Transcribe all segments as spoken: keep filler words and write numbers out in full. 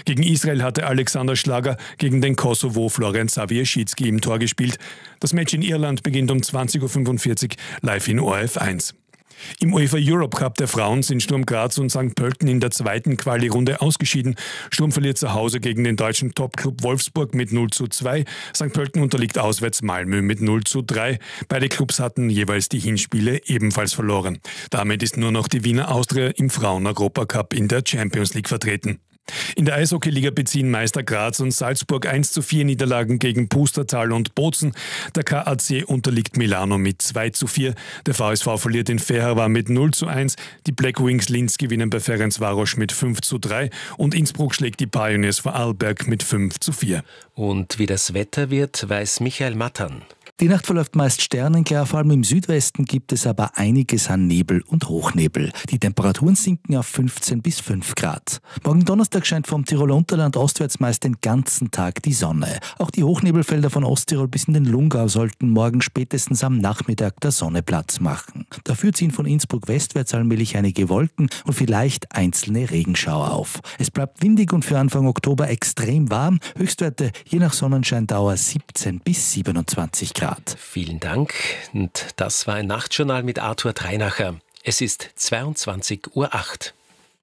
Gegen Israel hatte Alexander Schlager, gegen den Kosovo Florian Savieszycki im Tor gespielt. Das Match in Irland beginnt um zwanzig Uhr fünfundvierzig live in O R F eins. Im UEFA Europe Cup der Frauen sind Sturm Graz und Sankt Pölten in der zweiten Quali-Runde ausgeschieden. Sturm verliert zu Hause gegen den deutschen Topclub Wolfsburg mit null zu zwei. Sankt Pölten unterliegt auswärts Malmö mit null zu drei. Beide Clubs hatten jeweils die Hinspiele ebenfalls verloren. Damit ist nur noch die Wiener Austria im Frauen-Europacup in der Champions League vertreten. In der Eishockeyliga beziehen Meister Graz und Salzburg eins zu vier Niederlagen gegen Pustertal und Bozen. Der K A C unterliegt Milano mit zwei zu vier. Der V S V verliert in Ferhava mit null zu eins. Die Black Wings Linz gewinnen bei Ferencváros mit fünf zu drei. Und Innsbruck schlägt die Pioneers Vorarlberg mit fünf zu vier. Und wie das Wetter wird, weiß Michael Mattern. Die Nacht verläuft meist sternenklar, vor allem im Südwesten gibt es aber einiges an Nebel und Hochnebel. Die Temperaturen sinken auf fünfzehn bis fünf Grad. Morgen Donnerstag scheint vom Tiroler Unterland ostwärts meist den ganzen Tag die Sonne. Auch die Hochnebelfelder von Osttirol bis in den Lungau sollten morgen spätestens am Nachmittag der Sonne Platz machen. Dafür ziehen von Innsbruck westwärts allmählich einige Wolken und vielleicht einzelne Regenschauer auf. Es bleibt windig und für Anfang Oktober extrem warm. Höchstwerte je nach Sonnenscheindauer siebzehn bis siebenundzwanzig Grad. Vielen Dank. Und das war ein Nachtjournal mit Arthur Treinacher. Es ist zweiundzwanzig Uhr acht.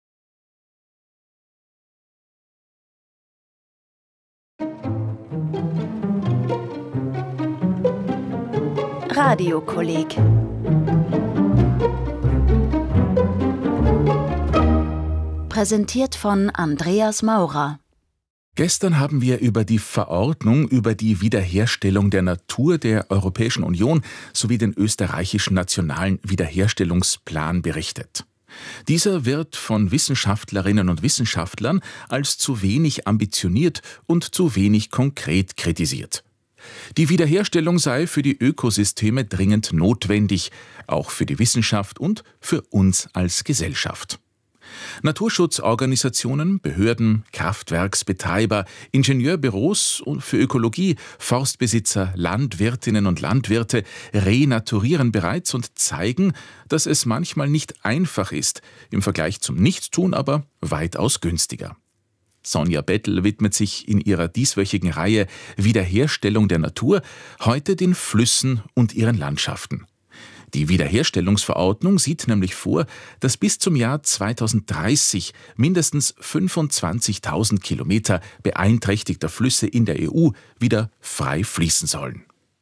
Radiokolleg. Präsentiert von Andreas Maurer. Gestern haben wir über die Verordnung über die Wiederherstellung der Natur der Europäischen Union sowie den österreichischen Nationalen Wiederherstellungsplan berichtet. Dieser wird von Wissenschaftlerinnen und Wissenschaftlern als zu wenig ambitioniert und zu wenig konkret kritisiert. Die Wiederherstellung sei für die Ökosysteme dringend notwendig, auch für die Wissenschaft und für uns als Gesellschaft. Naturschutzorganisationen, Behörden, Kraftwerksbetreiber, Ingenieurbüros für Ökologie, Forstbesitzer, Landwirtinnen und Landwirte renaturieren bereits und zeigen, dass es manchmal nicht einfach ist, im Vergleich zum Nichtstun aber weitaus günstiger. Sonja Bettel widmet sich in ihrer dieswöchigen Reihe Wiederherstellung der Natur heute den Flüssen und ihren Landschaften. Die Wiederherstellungsverordnung sieht nämlich vor, dass bis zum Jahr zweitausenddreißig mindestens fünfundzwanzigtausend Kilometer beeinträchtigter Flüsse in der E U wieder frei fließen sollen.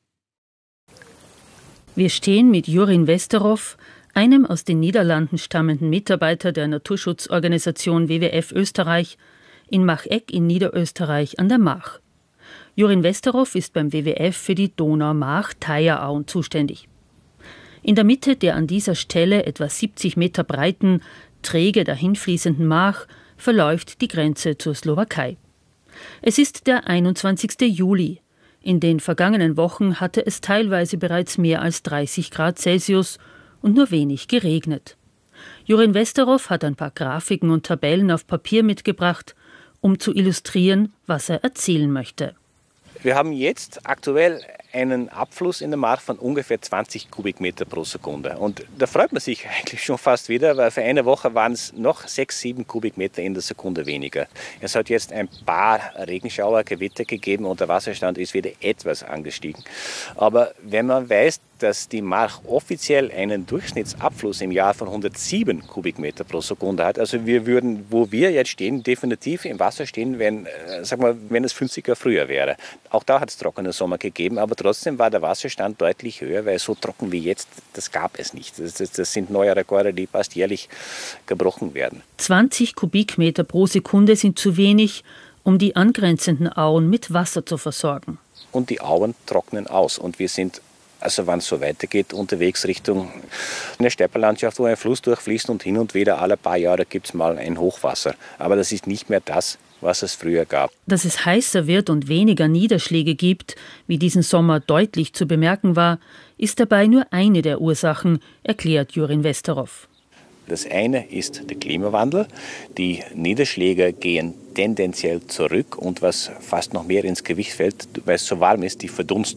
Wir stehen mit Jorin Westerhoff, einem aus den Niederlanden stammenden Mitarbeiter der Naturschutzorganisation W W F Österreich, in Macheck in Niederösterreich an der Mach. Jorin Westerhoff ist beim W W F für die Donau-Mach-Theierauen zuständig. In der Mitte der an dieser Stelle etwa siebzig Meter breiten, träge dahinfließenden Mach verläuft die Grenze zur Slowakei. Es ist der einundzwanzigste Juli. In den vergangenen Wochen hatte es teilweise bereits mehr als dreißig Grad Celsius und nur wenig geregnet. Jorin Westerhoff hat ein paar Grafiken und Tabellen auf Papier mitgebracht, um zu illustrieren, was er erzählen möchte. Wir haben jetzt aktuell einen Abfluss in der Mach von ungefähr zwanzig Kubikmeter pro Sekunde. Und da freut man sich eigentlich schon fast wieder, weil für eine Woche waren es noch sechs, sieben Kubikmeter in der Sekunde weniger. Es hat jetzt ein paar Regenschauer, Gewitter gegeben und der Wasserstand ist wieder etwas angestiegen. Aber wenn man weiß, dass die Mach offiziell einen Durchschnittsabfluss im Jahr von hundertsieben Kubikmeter pro Sekunde hat, also wir würden, wo wir jetzt stehen, definitiv im Wasser stehen, wenn, sag mal, wenn es fünfzig Jahre früher wäre. Auch da hat es trockene Sommer gegeben, aber trotzdem war der Wasserstand deutlich höher, weil so trocken wie jetzt, das gab es nicht. Das, das, das sind neue Rekorde, die fast jährlich gebrochen werden. zwanzig Kubikmeter pro Sekunde sind zu wenig, um die angrenzenden Auen mit Wasser zu versorgen. Und die Auen trocknen aus und wir sind, also wenn es so weitergeht, unterwegs Richtung eine Stepperlandschaft, wo ein Fluss durchfließt und hin und wieder alle paar Jahre gibt es mal ein Hochwasser. Aber das ist nicht mehr das, was es früher gab. Dass es heißer wird und weniger Niederschläge gibt, wie diesen Sommer deutlich zu bemerken war, ist dabei nur eine der Ursachen, erklärt Jorin Westerhoff. Das eine ist der Klimawandel. Die Niederschläge gehen tendenziell zurück und was fast noch mehr ins Gewicht fällt, weil es so warm ist, die Verdunstung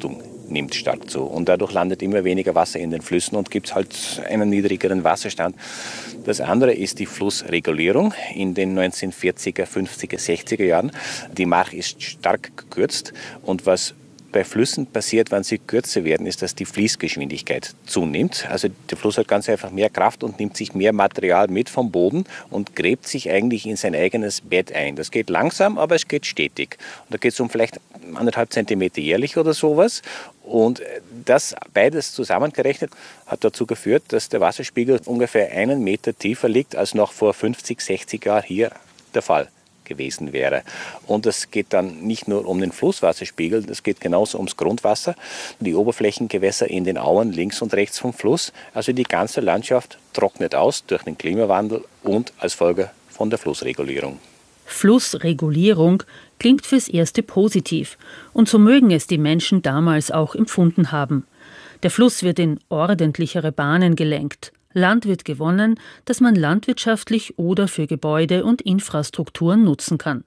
nimmt stark zu. Und dadurch landet immer weniger Wasser in den Flüssen und gibt halt einen niedrigeren Wasserstand. Das andere ist die Flussregulierung in den neunzehnhundertvierziger, fünfziger, sechziger Jahren. Die March ist stark gekürzt und was bei Flüssen passiert, wenn sie kürzer werden, ist, dass die Fließgeschwindigkeit zunimmt. Also der Fluss hat ganz einfach mehr Kraft und nimmt sich mehr Material mit vom Boden und gräbt sich eigentlich in sein eigenes Bett ein. Das geht langsam, aber es geht stetig. Und da geht es um vielleicht anderthalb Zentimeter jährlich oder sowas. Und das beides zusammengerechnet hat dazu geführt, dass der Wasserspiegel ungefähr einen Meter tiefer liegt, als noch vor fünfzig, sechzig Jahren hier der Fall gewesen wäre. Und es geht dann nicht nur um den Flusswasserspiegel, es geht genauso ums Grundwasser, die Oberflächengewässer in den Auen links und rechts vom Fluss. Also die ganze Landschaft trocknet aus durch den Klimawandel und als Folge von der Flussregulierung. Flussregulierung klingt fürs Erste positiv und so mögen es die Menschen damals auch empfunden haben. Der Fluss wird in ordentlichere Bahnen gelenkt. Land wird gewonnen, das man landwirtschaftlich oder für Gebäude und Infrastrukturen nutzen kann.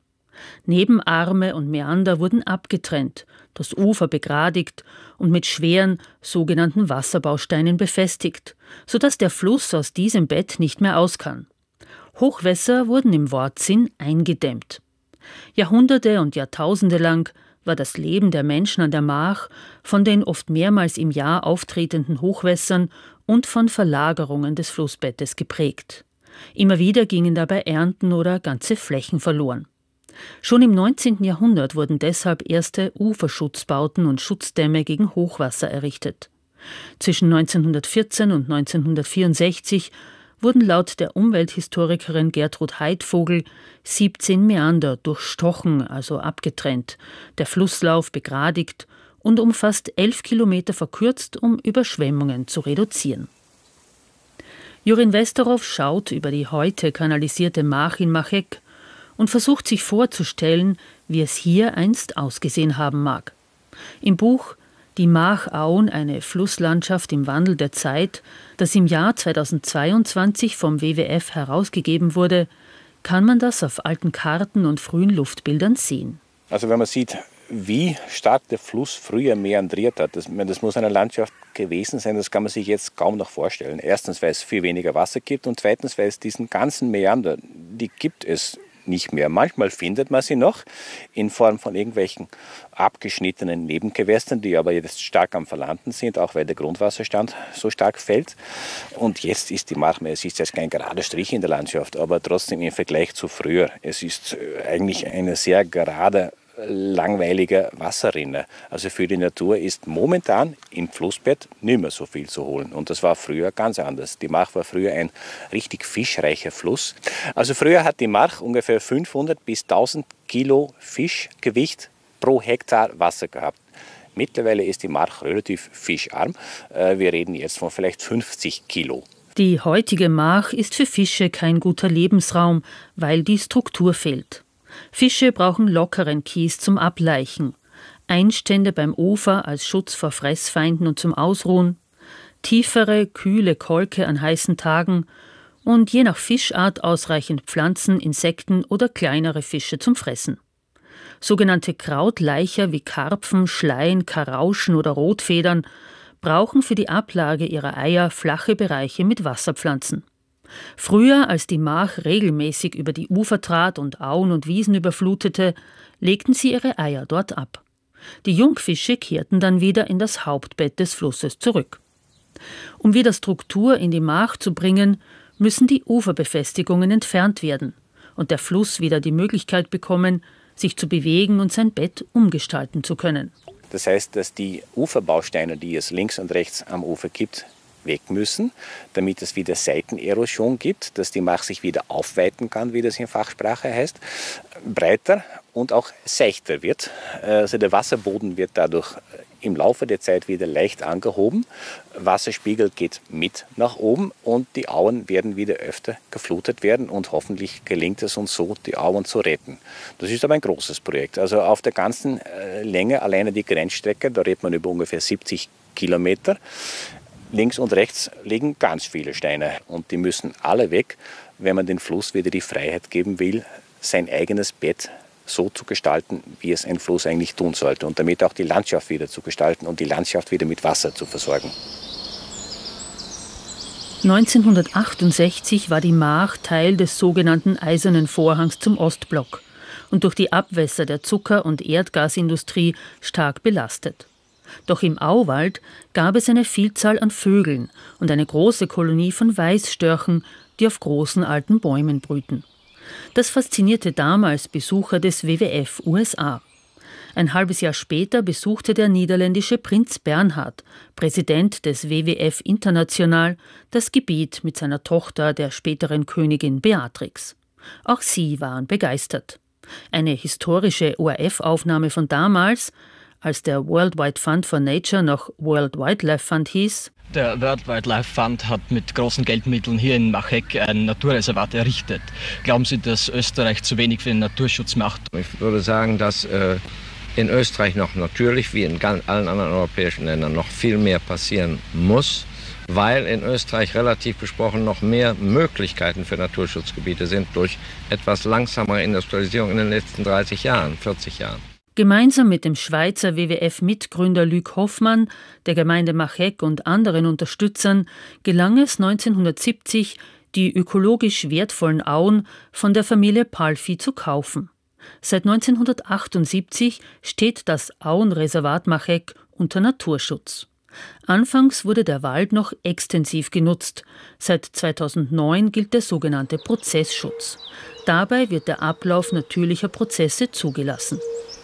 Nebenarme und Mäander wurden abgetrennt, das Ufer begradigt und mit schweren sogenannten Wasserbausteinen befestigt, sodass der Fluss aus diesem Bett nicht mehr aus kann. Hochwässer wurden im Wortsinn eingedämmt. Jahrhunderte und Jahrtausende lang war das Leben der Menschen an der March von den oft mehrmals im Jahr auftretenden Hochwässern und von Verlagerungen des Flussbettes geprägt. Immer wieder gingen dabei Ernten oder ganze Flächen verloren. Schon im neunzehnten Jahrhundert wurden deshalb erste Uferschutzbauten und Schutzdämme gegen Hochwasser errichtet. Zwischen neunzehnhundertvierzehn und neunzehnhundertvierundsechzig wurden laut der Umwelthistorikerin Gertrud Heidvogel siebzehn Mäander durchstochen, also abgetrennt, der Flusslauf begradigt und um fast elf Kilometer verkürzt, um Überschwemmungen zu reduzieren. Jurin Westerhoff schaut über die heute kanalisierte March in Machegg und versucht sich vorzustellen, wie es hier einst ausgesehen haben mag. Im Buch »Die Marchauen, eine Flusslandschaft im Wandel der Zeit«, das im Jahr zweitausendzweiundzwanzig vom W W F herausgegeben wurde, kann man das auf alten Karten und frühen Luftbildern sehen. Also wenn man sieht, wie stark der Fluss früher meandriert hat, das, das muss eine Landschaft gewesen sein, das kann man sich jetzt kaum noch vorstellen. Erstens, weil es viel weniger Wasser gibt und zweitens, weil es diesen ganzen Meander, die gibt es nicht mehr. Manchmal findet man sie noch in Form von irgendwelchen abgeschnittenen Nebengewässern, die aber jetzt stark am Verlanden sind, auch weil der Grundwasserstand so stark fällt. Und jetzt ist die March, es ist jetzt kein gerader Strich in der Landschaft, aber trotzdem im Vergleich zu früher. Es ist eigentlich eine sehr gerade, langweilige Wasserrinne. Also für die Natur ist momentan im Flussbett nicht mehr so viel zu holen. Und das war früher ganz anders. Die March war früher ein richtig fischreicher Fluss. Also früher hat die March ungefähr fünfhundert bis tausend Kilo Fischgewicht pro Hektar Wasser gehabt. Mittlerweile ist die March relativ fischarm. Wir reden jetzt von vielleicht fünfzig Kilo. Die heutige March ist für Fische kein guter Lebensraum, weil die Struktur fehlt. Fische brauchen lockeren Kies zum Ableichen, Einstände beim Ufer als Schutz vor Fressfeinden und zum Ausruhen, tiefere, kühle Kolke an heißen Tagen und je nach Fischart ausreichend Pflanzen, Insekten oder kleinere Fische zum Fressen. Sogenannte Krautleicher wie Karpfen, Schleien, Karauschen oder Rotfedern brauchen für die Ablage ihrer Eier flache Bereiche mit Wasserpflanzen. Früher, als die March regelmäßig über die Ufer trat und Auen und Wiesen überflutete, legten sie ihre Eier dort ab. Die Jungfische kehrten dann wieder in das Hauptbett des Flusses zurück. Um wieder Struktur in die March zu bringen, müssen die Uferbefestigungen entfernt werden und der Fluss wieder die Möglichkeit bekommen, sich zu bewegen und sein Bett umgestalten zu können. Das heißt, dass die Uferbausteine, die es links und rechts am Ufer gibt, weg müssen, damit es wieder Seitenerosion gibt, dass die March sich wieder aufweiten kann, wie das in Fachsprache heißt, breiter und auch seichter wird. Also der Wasserboden wird dadurch im Laufe der Zeit wieder leicht angehoben. Wasserspiegel geht mit nach oben und die Auen werden wieder öfter geflutet werden und hoffentlich gelingt es uns so, die Auen zu retten. Das ist aber ein großes Projekt. Also auf der ganzen Länge, alleine die Grenzstrecke, da redet man über ungefähr siebzig Kilometer. Links und rechts liegen ganz viele Steine und die müssen alle weg, wenn man den Fluss wieder die Freiheit geben will, sein eigenes Bett so zu gestalten, wie es ein Fluss eigentlich tun sollte und damit auch die Landschaft wieder zu gestalten und die Landschaft wieder mit Wasser zu versorgen. neunzehnhundertachtundsechzig war die Maach Teil des sogenannten Eisernen Vorhangs zum Ostblock und durch die Abwässer der Zucker- und Erdgasindustrie stark belastet. Doch im Auwald gab es eine Vielzahl an Vögeln und eine große Kolonie von Weißstörchen, die auf großen alten Bäumen brüten. Das faszinierte damals Besucher des W W F U S A. Ein halbes Jahr später besuchte der niederländische Prinz Bernhard, Präsident des W W F International, das Gebiet mit seiner Tochter, der späteren Königin Beatrix. Auch sie waren begeistert. Eine historische O R F-Aufnahme von damals, als der World Wide Fund for Nature noch World Wildlife Fund hieß. Der World Wildlife Fund hat mit großen Geldmitteln hier in Machegg ein Naturreservat errichtet. Glauben Sie, dass Österreich zu wenig für den Naturschutz macht? Ich würde sagen, dass äh, in Österreich noch natürlich, wie in allen anderen europäischen Ländern, noch viel mehr passieren muss, weil in Österreich relativ besprochen noch mehr Möglichkeiten für Naturschutzgebiete sind durch etwas langsamere Industrialisierung in den letzten dreißig Jahren, vierzig Jahren. Gemeinsam mit dem Schweizer W W F-Mitgründer Luc Hoffmann, der Gemeinde Machegg und anderen Unterstützern gelang es neunzehnhundertsiebzig, die ökologisch wertvollen Auen von der Familie Palffy zu kaufen. Seit neunzehnhundertachtundsiebzig steht das Auenreservat Machegg unter Naturschutz. Anfangs wurde der Wald noch extensiv genutzt. Seit zweitausendneun gilt der sogenannte Prozessschutz. Dabei wird der Ablauf natürlicher Prozesse zugelassen.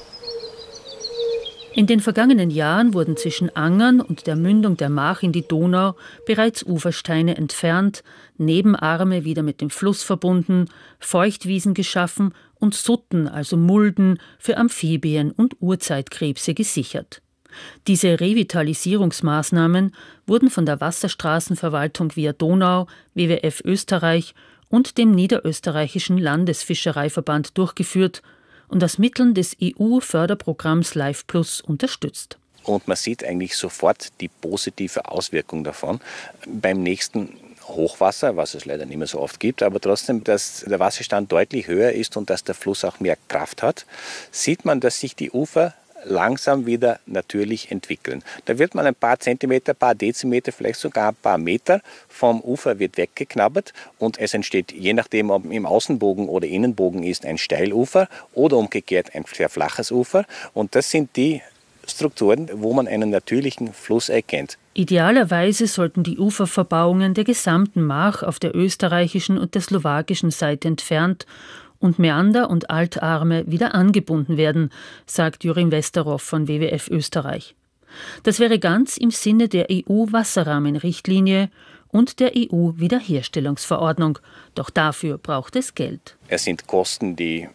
In den vergangenen Jahren wurden zwischen Angern und der Mündung der Maach in die Donau bereits Ufersteine entfernt, Nebenarme wieder mit dem Fluss verbunden, Feuchtwiesen geschaffen und Sutten, also Mulden, für Amphibien und Urzeitkrebse gesichert. Diese Revitalisierungsmaßnahmen wurden von der Wasserstraßenverwaltung Via Donau, W W F Österreich und dem Niederösterreichischen Landesfischereiverband durchgeführt und aus Mitteln des E U-Förderprogramms Life Plus unterstützt. Und man sieht eigentlich sofort die positive Auswirkung davon. Beim nächsten Hochwasser, was es leider nicht mehr so oft gibt, aber trotzdem, dass der Wasserstand deutlich höher ist und dass der Fluss auch mehr Kraft hat, sieht man, dass sich die Ufer langsam wieder natürlich entwickeln. Da wird man ein paar Zentimeter, ein paar Dezimeter, vielleicht sogar ein paar Meter vom Ufer wird weggeknabbert und es entsteht, je nachdem, ob im Außenbogen oder Innenbogen ist, ein Steilufer oder umgekehrt ein sehr flaches Ufer. Und das sind die Strukturen, wo man einen natürlichen Fluss erkennt. Idealerweise sollten die Uferverbauungen der gesamten Maach auf der österreichischen und der slowakischen Seite entfernt und Mäander und Altarme wieder angebunden werden, sagt Jurin Westerhoff von W W F Österreich. Das wäre ganz im Sinne der E U-Wasserrahmenrichtlinie und der E U-Wiederherstellungsverordnung. Doch dafür braucht es Geld. Es sind Kosten, die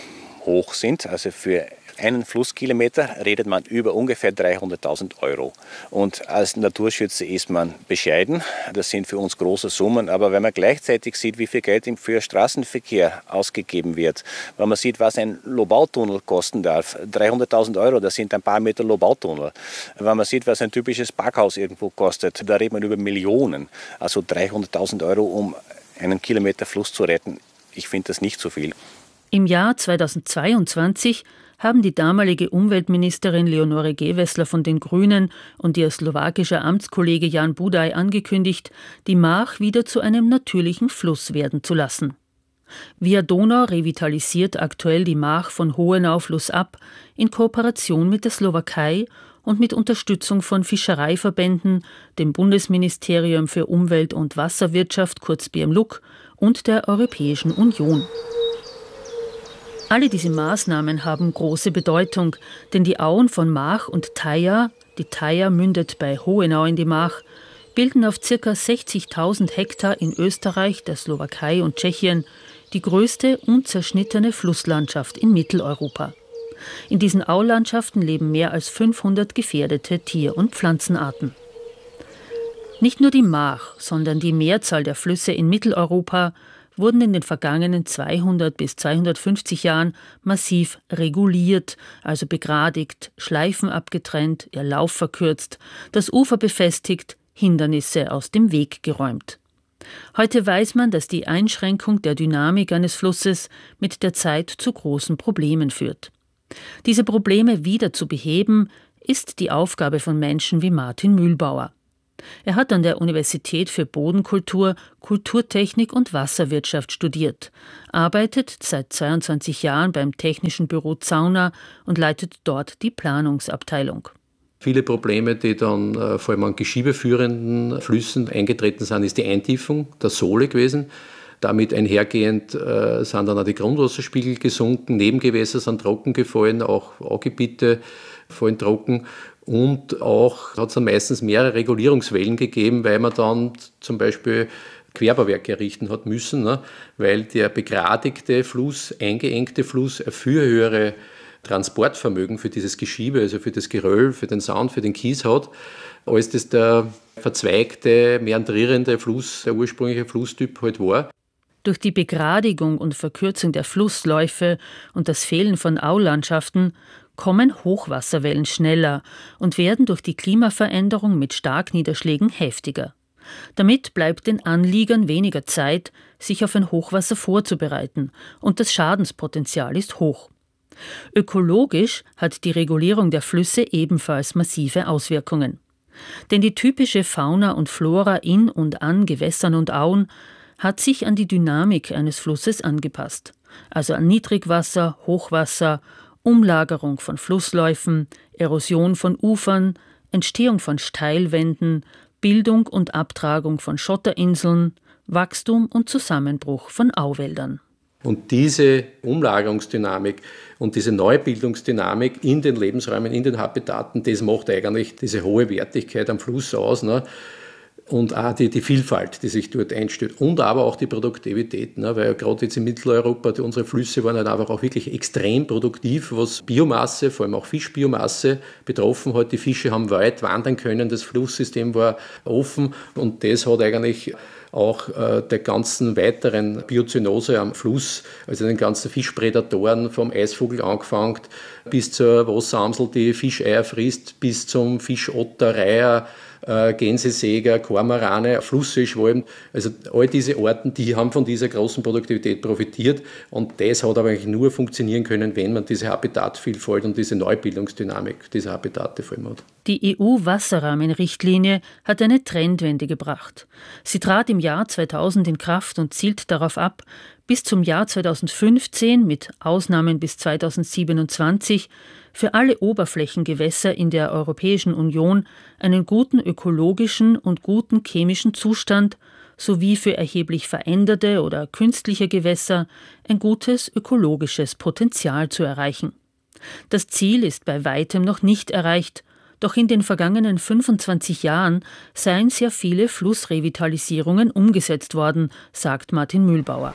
hoch sind. Also für einen Flusskilometer redet man über ungefähr dreihunderttausend Euro. Und als Naturschützer ist man bescheiden. Das sind für uns große Summen. Aber wenn man gleichzeitig sieht, wie viel Geld für Straßenverkehr ausgegeben wird, wenn man sieht, was ein Lobautunnel kosten darf, dreihunderttausend Euro, das sind ein paar Meter Lobautunnel. Wenn man sieht, was ein typisches Parkhaus irgendwo kostet, da redet man über Millionen. Also dreihunderttausend Euro, um einen Kilometer Fluss zu retten. Ich finde das nicht so viel. Im Jahr zweitausendzweiundzwanzig haben die damalige Umweltministerin Leonore Gewessler von den Grünen und ihr slowakischer Amtskollege Jan Budaj angekündigt, die Maach wieder zu einem natürlichen Fluss werden zu lassen. Via Donau revitalisiert aktuell die Maach von Hohenau flussab in Kooperation mit der Slowakei und mit Unterstützung von Fischereiverbänden, dem Bundesministerium für Umwelt und Wasserwirtschaft, kurz B M L U K, und der Europäischen Union. Alle diese Maßnahmen haben große Bedeutung, denn die Auen von Maach und Thaya, die Thaya mündet bei Hohenau in die Maach, bilden auf ca. sechzigtausend Hektar in Österreich, der Slowakei und Tschechien die größte unzerschnittene Flusslandschaft in Mitteleuropa. In diesen Aulandschaften leben mehr als fünfhundert gefährdete Tier- und Pflanzenarten. Nicht nur die Maach, sondern die Mehrzahl der Flüsse in Mitteleuropa wurden in den vergangenen zweihundert bis zweihundertfünfzig Jahren massiv reguliert, also begradigt, Schleifen abgetrennt, ihr Lauf verkürzt, das Ufer befestigt, Hindernisse aus dem Weg geräumt. Heute weiß man, dass die Einschränkung der Dynamik eines Flusses mit der Zeit zu großen Problemen führt. Diese Probleme wieder zu beheben, ist die Aufgabe von Menschen wie Martin Mühlbauer. Er hat an der Universität für Bodenkultur, Kulturtechnik und Wasserwirtschaft studiert, arbeitet seit zweiundzwanzig Jahren beim Technischen Büro Zauna und leitet dort die Planungsabteilung. Viele Probleme, die dann äh, vor allem an geschiebeführenden Flüssen eingetreten sind, ist die Eintiefung der Sohle gewesen. Damit einhergehend äh, sind dann auch die Grundwasserspiegel gesunken, Nebengewässer sind trocken gefallen, auch Augebiete fallen trocken. Und auch hat es dann meistens mehrere Regulierungswellen gegeben, weil man dann zum Beispiel Querbauwerke errichten hat müssen, ne? Weil der begradigte Fluss, eingeengte Fluss, ein viel höhere Transportvermögen für dieses Geschiebe, also für das Geröll, für den Sand, für den Kies hat, als das der verzweigte, meandrierende Fluss, der ursprüngliche Flusstyp halt war. Durch die Begradigung und Verkürzung der Flussläufe und das Fehlen von Aulandschaften kommen Hochwasserwellen schneller und werden durch die Klimaveränderung mit Starkniederschlägen heftiger. Damit bleibt den Anliegern weniger Zeit, sich auf ein Hochwasser vorzubereiten, und das Schadenspotenzial ist hoch. Ökologisch hat die Regulierung der Flüsse ebenfalls massive Auswirkungen. Denn die typische Fauna und Flora in und an Gewässern und Auen hat sich an die Dynamik eines Flusses angepasst, also an Niedrigwasser, Hochwasser, Umlagerung von Flussläufen, Erosion von Ufern, Entstehung von Steilwänden, Bildung und Abtragung von Schotterinseln, Wachstum und Zusammenbruch von Auwäldern. Und diese Umlagerungsdynamik und diese Neubildungsdynamik in den Lebensräumen, in den Habitaten, das macht eigentlich diese hohe Wertigkeit am Fluss aus, ne? Und auch die, die Vielfalt, die sich dort einstellt. Und aber auch die Produktivität, ne? Weil gerade jetzt in Mitteleuropa, die, unsere Flüsse waren halt einfach auch wirklich extrem produktiv, was Biomasse, vor allem auch Fischbiomasse betroffen hat. Die Fische haben weit wandern können, das Flusssystem war offen, und das hat eigentlich auch äh, der ganzen weiteren Biozönose am Fluss, also den ganzen Fischprädatoren, vom Eisvogel angefangen bis zur Wasseramsel, die Fischeier frisst, bis zum Fischotter, Reiher, äh, Gänsesäger, Kormorane, Flussseeschwalben. Also all diese Arten, die haben von dieser großen Produktivität profitiert, und das hat aber eigentlich nur funktionieren können, wenn man diese Habitatvielfalt und diese Neubildungsdynamik dieser Habitate vor allem hat. Die E U-Wasserrahmenrichtlinie hat eine Trendwende gebracht. Sie trat im Jahr zweitausend in Kraft und zielt darauf ab, bis zum Jahr zweitausendfünfzehn, mit Ausnahmen bis zweitausendsiebenundzwanzig, für alle Oberflächengewässer in der Europäischen Union einen guten ökologischen und guten chemischen Zustand sowie für erheblich veränderte oder künstliche Gewässer ein gutes ökologisches Potenzial zu erreichen. Das Ziel ist bei weitem noch nicht erreicht, doch in den vergangenen fünfundzwanzig Jahren seien sehr viele Flussrevitalisierungen umgesetzt worden, sagt Martin Mühlbauer.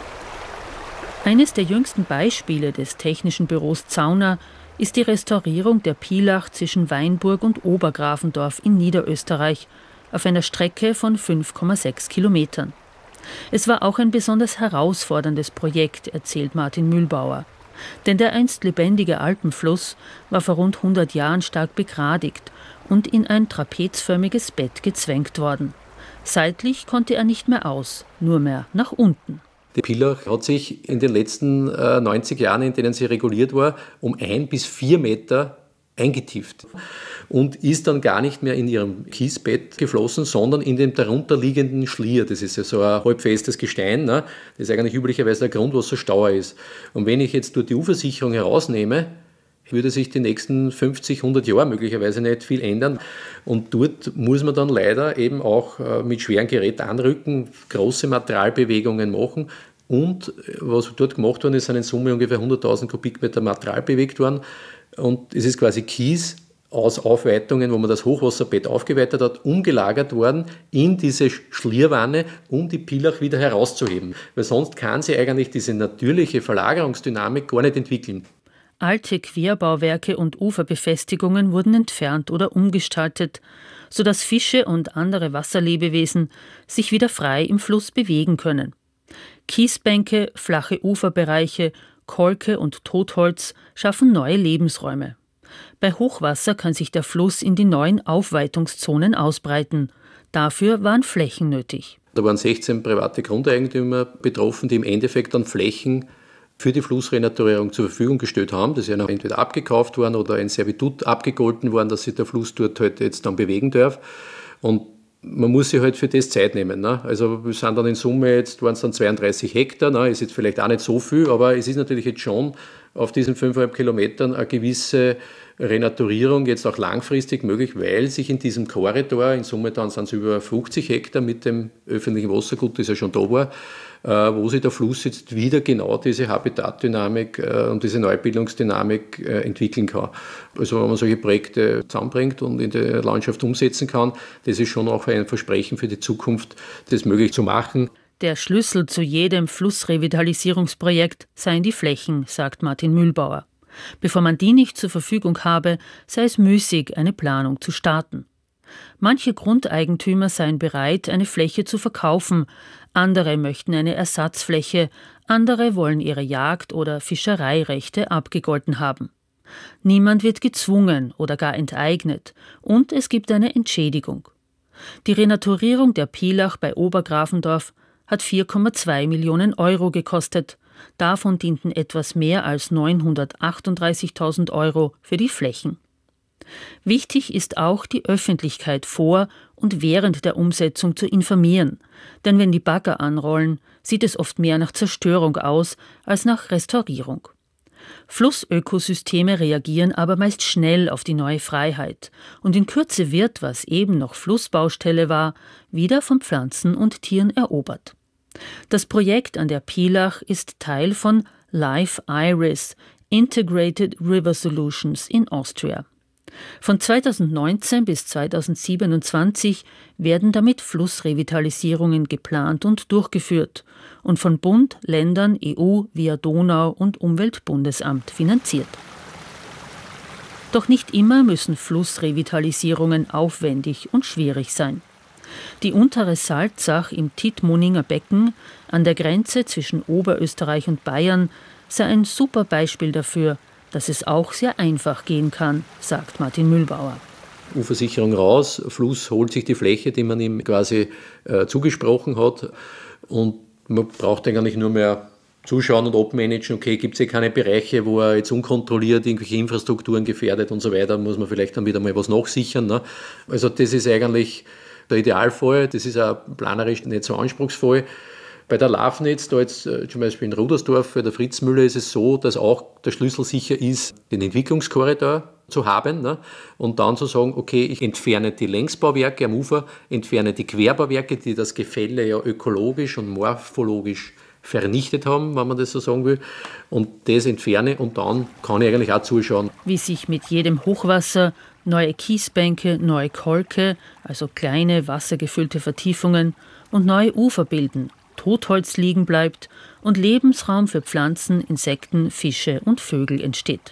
Eines der jüngsten Beispiele des Technischen Büros Zauna ist die Restaurierung der Pielach zwischen Weinburg und Obergrafendorf in Niederösterreich auf einer Strecke von fünf Komma sechs Kilometern. Es war auch ein besonders herausforderndes Projekt, erzählt Martin Mühlbauer. Denn der einst lebendige Alpenfluss war vor rund hundert Jahren stark begradigt und in ein trapezförmiges Bett gezwängt worden. Seitlich konnte er nicht mehr aus, nur mehr nach unten. Die Pielach hat sich in den letzten äh, neunzig Jahren, in denen sie reguliert war, um ein bis vier Meter eingetieft und ist dann gar nicht mehr in ihrem Kiesbett geflossen, sondern in dem darunterliegenden Schlier. Das ist ja so ein halbfestes Gestein, ne, das eigentlich üblicherweise der Grundwasserstauer ist. Und wenn ich jetzt dort die Uversicherung herausnehme, würde sich die nächsten fünfzig, hundert Jahre möglicherweise nicht viel ändern. Und dort muss man dann leider eben auch mit schweren Geräten anrücken, große Materialbewegungen machen. Und was dort gemacht worden ist, sind in Summe ungefähr hunderttausend Kubikmeter Material bewegt worden. Und es ist quasi Kies aus Aufweitungen, wo man das Hochwasserbett aufgeweitet hat, umgelagert worden in diese Schlierwanne, um die Pielach wieder herauszuheben. Weil sonst kann sie eigentlich diese natürliche Verlagerungsdynamik gar nicht entwickeln. Alte Querbauwerke und Uferbefestigungen wurden entfernt oder umgestaltet, sodass Fische und andere Wasserlebewesen sich wieder frei im Fluss bewegen können. Kiesbänke, flache Uferbereiche, Kolke und Totholz schaffen neue Lebensräume. Bei Hochwasser kann sich der Fluss in die neuen Aufweitungszonen ausbreiten. Dafür waren Flächen nötig. Da waren sechzehn private Grundeigentümer betroffen, die im Endeffekt dann Flächen für die Flussrenaturierung zur Verfügung gestellt haben. Das ist ja noch entweder abgekauft worden oder ein Servitut abgegolten worden, dass sich der Fluss dort halt jetzt dann bewegen darf. Und man muss sich halt für das Zeit nehmen. Ne? Also wir sind dann in Summe, jetzt waren es dann zweiunddreißig Hektar, ne? Ist jetzt vielleicht auch nicht so viel, aber es ist natürlich jetzt schon auf diesen fünfeinhalb Kilometern eine gewisse Renaturierung jetzt auch langfristig möglich, weil sich in diesem Korridor, in Summe dann sind es über fünfzig Hektar mit dem öffentlichen Wassergut, das ja schon da war, äh, wo sich der Fluss jetzt wieder genau diese Habitatdynamik äh, und diese Neubildungsdynamik äh, entwickeln kann. Also wenn man solche Projekte zusammenbringt und in der Landschaft umsetzen kann, das ist schon auch ein Versprechen für die Zukunft, das möglich zu machen. Der Schlüssel zu jedem Flussrevitalisierungsprojekt seien die Flächen, sagt Martin Mühlbauer. Bevor man die nicht zur Verfügung habe, sei es müßig, eine Planung zu starten. Manche Grundeigentümer seien bereit, eine Fläche zu verkaufen, andere möchten eine Ersatzfläche, andere wollen ihre Jagd- oder Fischereirechte abgegolten haben. Niemand wird gezwungen oder gar enteignet und es gibt eine Entschädigung. Die Renaturierung der Pielach bei Obergrafendorf hat vier Komma zwei Millionen Euro gekostet. Davon dienten etwas mehr als neunhundertachtunddreißigtausend Euro für die Flächen. Wichtig ist auch, die Öffentlichkeit vor und während der Umsetzung zu informieren. Denn wenn die Bagger anrollen, sieht es oft mehr nach Zerstörung aus als nach Restaurierung. Flussökosysteme reagieren aber meist schnell auf die neue Freiheit. Und in Kürze wird, was eben noch Flussbaustelle war, wieder von Pflanzen und Tieren erobert. Das Projekt an der Pielach ist Teil von Life Iris, Integrated River Solutions in Austria. Von zweitausendneunzehn bis zweitausendsiebenundzwanzig werden damit Flussrevitalisierungen geplant und durchgeführt und von Bund, Ländern, E U, via Donau und Umweltbundesamt finanziert. Doch nicht immer müssen Flussrevitalisierungen aufwendig und schwierig sein. Die untere Salzach im Tittmoninger Becken an der Grenze zwischen Oberösterreich und Bayern sei ein super Beispiel dafür, dass es auch sehr einfach gehen kann, sagt Martin Mühlbauer. Ufersicherung raus, Fluss holt sich die Fläche, die man ihm quasi äh, zugesprochen hat, und man braucht eigentlich nur mehr zuschauen und abmanagen, okay, gibt es hier keine Bereiche, wo er jetzt unkontrolliert irgendwelche Infrastrukturen gefährdet und so weiter, muss man vielleicht dann wieder mal was nachsichern. Ne? Also das ist eigentlich der Idealfall, das ist auch planerisch nicht so anspruchsvoll. Bei der Lafnitz, da jetzt zum Beispiel in Rudersdorf, bei der Fritzmühle, ist es so, dass auch der Schlüssel sicher ist, den Entwicklungskorridor zu haben, ne? Und dann zu sagen, okay, ich entferne die Längsbauwerke am Ufer, entferne die Querbauwerke, die das Gefälle ja ökologisch und morphologisch vernichtet haben, wenn man das so sagen will, und das entferne, und dann kann ich eigentlich auch zuschauen. Wie sich mit jedem Hochwasser neue Kiesbänke, neue Kolke, also kleine wassergefüllte Vertiefungen, und neue Ufer bilden, Totholz liegen bleibt und Lebensraum für Pflanzen, Insekten, Fische und Vögel entsteht.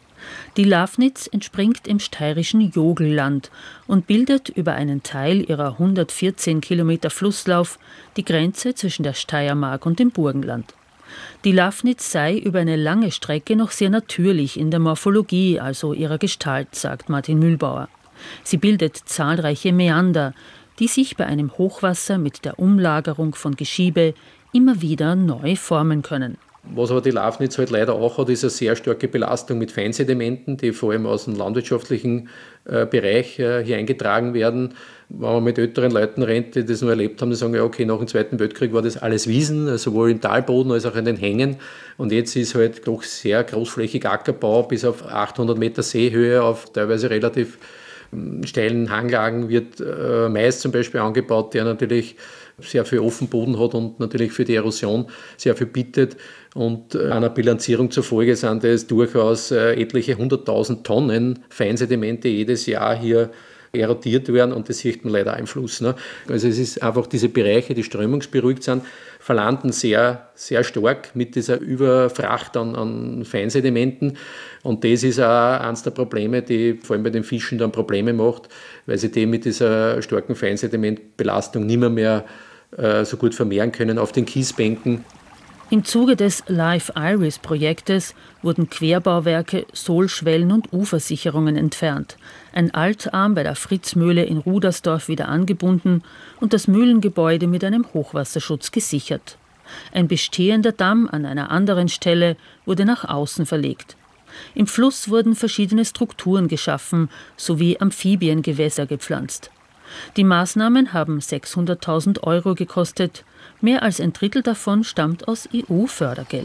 Die Lafnitz entspringt im steirischen Jogelland und bildet über einen Teil ihrer hundertvierzehn Kilometer Flusslauf die Grenze zwischen der Steiermark und dem Burgenland. Die Lafnitz sei über eine lange Strecke noch sehr natürlich in der Morphologie, also ihrer Gestalt, sagt Martin Mühlbauer. Sie bildet zahlreiche Mäander, die sich bei einem Hochwasser mit der Umlagerung von Geschiebe immer wieder neu formen können. Was aber die Lafnitz halt leider auch hat, ist eine sehr starke Belastung mit Feinsedimenten, die vor allem aus dem landwirtschaftlichen äh, Bereich äh, hier eingetragen werden. Wenn man mit älteren Leuten rennt, die das nur erlebt haben, die sagen, ja okay, nach dem Zweiten Weltkrieg war das alles Wiesen, sowohl im Talboden als auch in den Hängen. Und jetzt ist halt doch sehr großflächig Ackerbau, bis auf achthundert Meter Seehöhe, auf teilweise relativ steilen Hanglagen wird äh, Mais zum Beispiel angebaut, der natürlich sehr viel Offenboden hat und natürlich für die Erosion sehr viel bietet. Und äh, einer Bilanzierung zufolge sind es durchaus äh, etliche hunderttausend Tonnen Feinsedimente jedes Jahr hier erodiert werden, und das sieht man leider im Fluss. Ne? Also es ist einfach diese Bereiche, die strömungsberuhigt sind, verlanden sehr, sehr stark mit dieser Überfracht an, an Feinsedimenten, und das ist auch eines der Probleme, die vor allem bei den Fischen dann Probleme macht, weil sie die mit dieser starken Feinsedimentbelastung nicht mehr, mehr äh, so gut vermehren können auf den Kiesbänken. Im Zuge des Live Iris-Projektes wurden Querbauwerke, Sohlschwellen und Ufersicherungen entfernt, ein Altarm bei der Fritzmühle in Rudersdorf wieder angebunden und das Mühlengebäude mit einem Hochwasserschutz gesichert. Ein bestehender Damm an einer anderen Stelle wurde nach außen verlegt. Im Fluss wurden verschiedene Strukturen geschaffen sowie Amphibiengewässer gepflanzt. Die Maßnahmen haben sechshunderttausend Euro gekostet. Mehr als ein Drittel davon stammt aus E U-Fördergeld.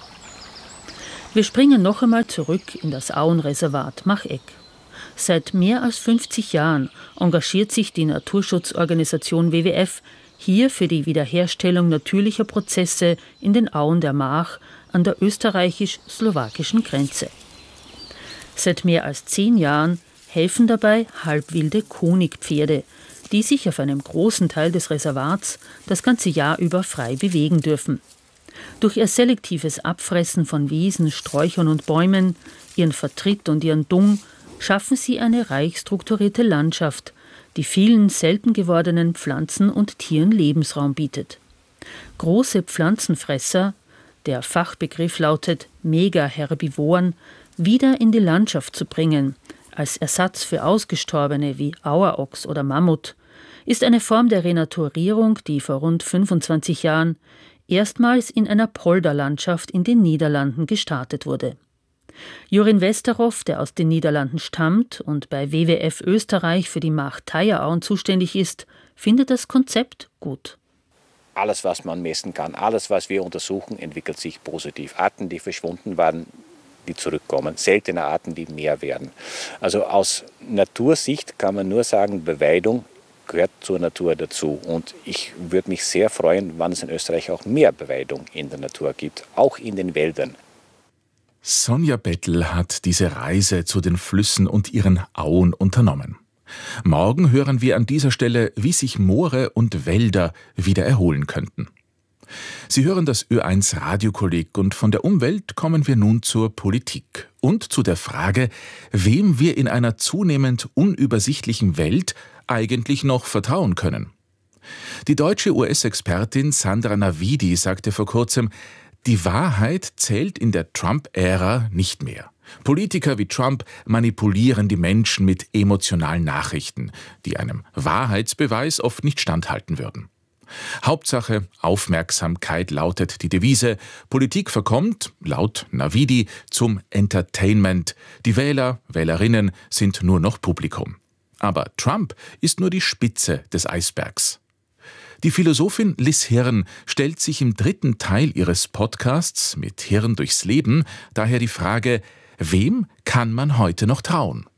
Wir springen noch einmal zurück in das Auenreservat Macheck. Seit mehr als fünfzig Jahren engagiert sich die Naturschutzorganisation W W F hier für die Wiederherstellung natürlicher Prozesse in den Auen der Mach an der österreichisch-slowakischen Grenze. Seit mehr als zehn Jahren helfen dabei halbwilde Konigpferde, die sich auf einem großen Teil des Reservats das ganze Jahr über frei bewegen dürfen. Durch ihr selektives Abfressen von Wiesen, Sträuchern und Bäumen, ihren Vertritt und ihren Dung schaffen sie eine reich strukturierte Landschaft, die vielen selten gewordenen Pflanzen und Tieren Lebensraum bietet. Große Pflanzenfresser, der Fachbegriff lautet Megaherbivoren, wieder in die Landschaft zu bringen, als Ersatz für Ausgestorbene wie Auerochs oder Mammut, ist eine Form der Renaturierung, die vor rund fünfundzwanzig Jahren erstmals in einer Polderlandschaft in den Niederlanden gestartet wurde. Jorin Westerhoff, der aus den Niederlanden stammt und bei W W F Österreich für die Mach-Thaya-Auen zuständig ist, findet das Konzept gut. Alles, was man messen kann, alles, was wir untersuchen, entwickelt sich positiv. Arten, die verschwunden waren, die zurückkommen, seltene Arten, die mehr werden. Also aus Natursicht kann man nur sagen, Beweidung gehört zur Natur dazu. Und ich würde mich sehr freuen, wenn es in Österreich auch mehr Beweidung in der Natur gibt, auch in den Wäldern. Sonja Bettel hat diese Reise zu den Flüssen und ihren Auen unternommen. Morgen hören wir an dieser Stelle, wie sich Moore und Wälder wieder erholen könnten. Sie hören das Ö eins Radiokolleg und von der Umwelt kommen wir nun zur Politik und zu der Frage, wem wir in einer zunehmend unübersichtlichen Welt eigentlich noch vertrauen können. Die deutsche U S-Expertin Sandra Navidi sagte vor kurzem, die Wahrheit zählt in der Trump-Ära nicht mehr. Politiker wie Trump manipulieren die Menschen mit emotionalen Nachrichten, die einem Wahrheitsbeweis oft nicht standhalten würden. Hauptsache Aufmerksamkeit lautet die Devise. Politik verkommt, laut Navidi, zum Entertainment. Die Wähler, Wählerinnen sind nur noch Publikum. Aber Trump ist nur die Spitze des Eisbergs. Die Philosophin Liz Hirn stellt sich im dritten Teil ihres Podcasts mit Hirn durchs Leben daher die Frage, wem kann man heute noch trauen?